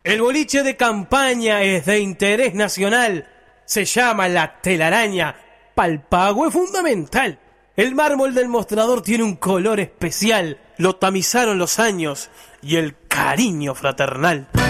El boliche de campaña es de interés nacional. Se llama La Telaraña. Pa'l pago es fundamental. El mármol del mostrador tiene un color especial. Lo tamizaron los años y el cariño fraternal.